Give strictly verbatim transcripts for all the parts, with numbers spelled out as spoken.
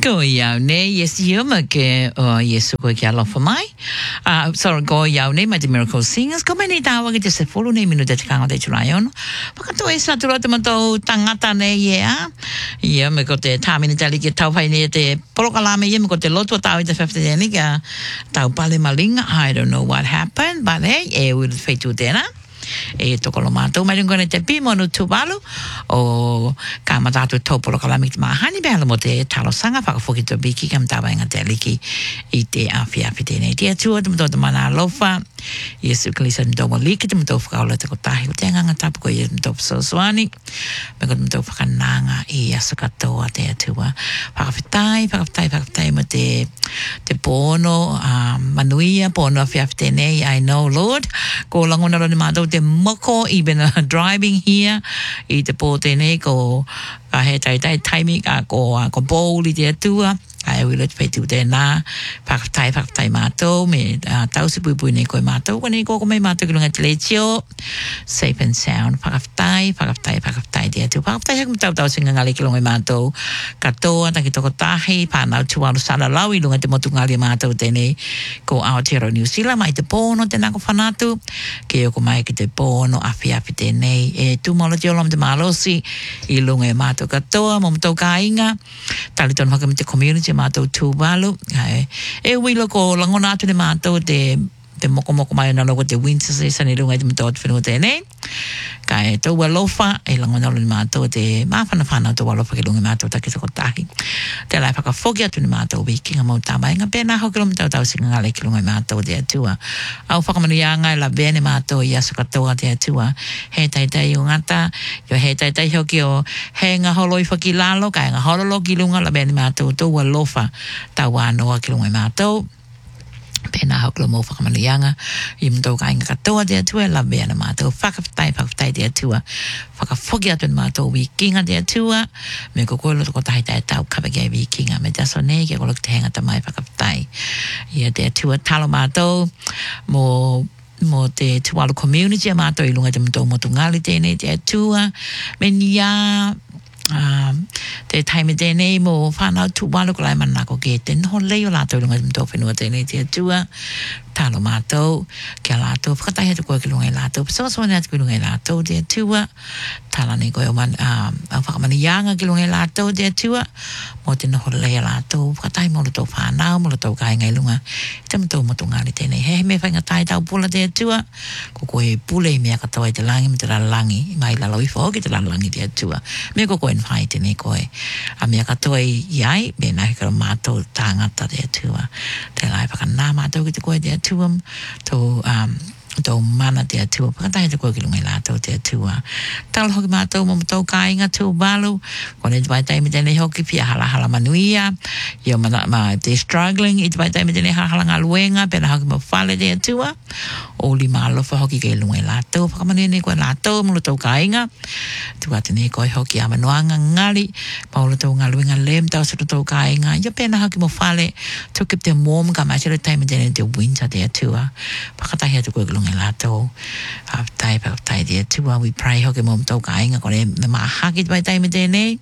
Go jou nee, yes, jammer ke Yesu ko kia lofa mai. Ah, sorry, go jou nee, met the Miracle Singers. Ko meni tawa ke se follow ne minuta te kanga te chulayon. Pakato e sa tula te mato tangata ne ya. Ia me ko te tamini tali ke tau pai ne te polokalame ia me ko te loto tau i te fifty ni ka tau pale malinga. I don't know what happened, but hey, e will feitu tena. E toko lo mātou mai ringone te pimonu tuvalu o ka matatu tōpolo kalami te mahani behala mo te talo sanga whakafoki to biki kam tawa inga te aliki i te awhi awhi tēnei tia tua te mto te mana alofa Yesu Kalisa te mto maliki te mto whakaola te kotahi o te nganga tapu ko i mto psosoani me ko te mto whakananga i asu katoa te atua whakawhitai, whakawhitai, whakawhitai mo te te pono um, manuia pono awhi awhi tēnei I know Lord ko langona roni mātou te moko even uh, driving here i te pō tēnei ko ka he tai tai taimi ka ko uh, ko bōli te atua ai wila te peitu tēnā whakatai whakatai mātou me uh, tausi pui pui nei koe mātou kone koko mei mātou ki lunga te lechio safe and sound whakatai whakatai whakatai te atua whakatai hakum tau tau singa ngali ki lunga mātou katoa taki toko tahi pānau tuaru sala lau i lunga te motu ngali mātou tēnei ko Aotearoa New Zealand mai te pōno tēnā ko whanatu ke oko mai ki te pōno awhi awhi tēnei e tūmola te olam te mālosi i lunga e mātou katoa mo mtou ka inga tali tonu haka me te community mātou tūwalu e wilo ko langona atu ne mātou te te moko moko mai na logo te winter season i runga i te mtou atu whenua tēnei ka e tau walofa e langona alo ni mātou te mawhana whana tau walofa ki runga mātou taki tako tahi te lai whakafoki atu ni mātou wikinga mau tāma inga pēnā hau ki runga tau tau singa ngale ki runga i mātou te atua au whakamanu ianga i la bēne mātou i asu katoa te atua he tai tai o ngata yo he tai tai hoki o he ngā holo i whaki lalo ka e ngā hololo ki runga la bēne mātou tau walofa tau wānoa ki runga i mātou pēnā hau kilo mō whakamanianga i mtau ka inga katoa te atua la bēna mātou whakawhitai whakawhitai te atua whakafoki atu ni mātou wikinga te atua me ko koe loto ko tahi tai tau kapaki ai wikinga me taso nei ke kolok te henga tamai whakawhitai ia te atua talo mātou mō mo te tualu community a mātou i lunga te mtau motu ngali tēnei te atua me nia Um, te taime tēnei mō whanau tūwalu ko lai mana ko ke te noho leo lātou lunga te mtō whenua tēnei te atua talo mātou kia lātou whakatahi atu koe ki lunga i lātou pasoasone atu ki lunga i lātou te atua tala nei koe o man um, whakamani ianga ki lunga i lātou te atua mō te noho leo lātou whakatahi mō latou whanau mō latou kāinga i lunga te mtō motu ngāri tēnei he me whainga tai tau pula te atua ko koe pule i mea katoa i te langi me te ralangi mai lalo i whoki te ralangi te atua me ko koe whai tēnei koe a mea katoa i iai me nahi karo mātou tāngata te atua te lai whakanā mātou ki te koe te atua tō um, tō mana te atua pakatahi te koe ki lunga i lātou te atua talo hoki mātou mo tō kāinga tū walu kone te pai taimi tēnei hoki pia hala hala manuia i o mana ma te struggling i te pai taimi tēnei hala hala ngā luenga pēna hoki mo whale te atua o li mālofa hoki ke lunga i lātou whakamania nei koe lātou mo tō kāinga tua te nei koe hoki a manuanga ngari maula tō ngā luenga lem tau sa tō kāinga i o pēna hoki mo whale tō kip te warm ka mai sere taimi tēnei te winter te atua pakatahi atu koe ki lunga i lātou tai tai te atua we pray hoki mo tō kāinga kone me mahaki te pai taimi tēnei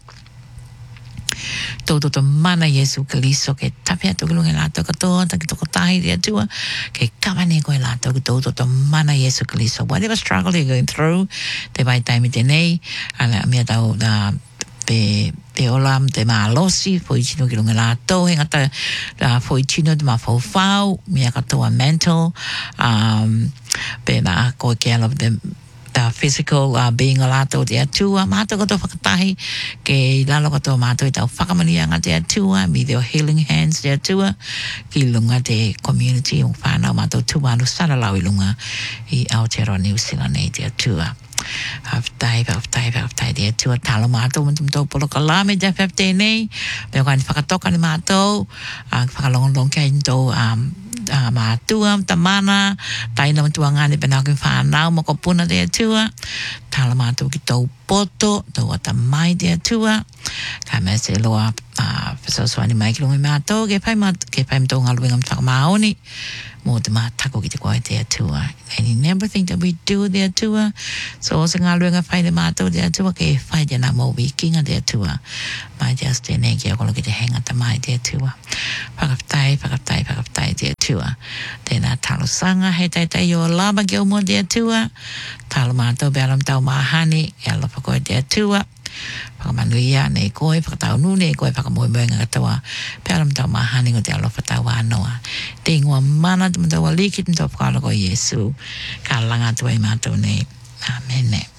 Toto to mana Yesu Kaliso ke tape atu ki lunga i lātou katoa taki toko tahi te atua ke kamane koe lātou ki toto to mana Yesu Kaliso whatever struggle you're going through te pai taimi tēnei ala mea tau uh, pe te olam te mālosi fo i tino ki lunga lātou he ngata uh, fo i tino te mawhauwhau mea katoa mental um, pe na koe ke ala the, the physical uh, being a lātou te atua mātou katoa whakatahi ke lalo katoa mātou i tau whakamanianga te atua me their healing hands te atua ki lunga te community o whanau mātou tuwalu saralau i lunga i Aotearoa New Zealand nei te atua Haftai, haftai, haftai dia tua talo mātou untuk tau polo kalame dia haftai nei me kan whakatoka ni mātou whakalongolong kia into um, uh, mātua tamana taina matua ngani pena ki whanau moko puna dia tua talo mātou ki tau poto tau ata mai dia tua ka me se loa uh, whasoswani mai ki lungi mātou ke pai mātou ke pai mātou ngaluenga whakamaoni mo te mātako ki te koe te atua. And in everything that we do te atua, so o se ngā luenga whai te mātou te atua, ke whai te nā mō wikinga te atua. Mai te aste nei kia ko ke te henga ta mai te tua whakaptai whakaptai whakaptai te tua tēnā talo sanga he tai tai o lama ke o mo te tua talo mātou bealam tau mahani e alofa koe te tua whakamanuia nei koe whakatau nu nei koe whakamoemoenga katoa bealam tau mahani ko te alofa tau anoa te ingoa mana te mataua likit mtau whakala ko Yesu ka langa tuai mātou nei Amen.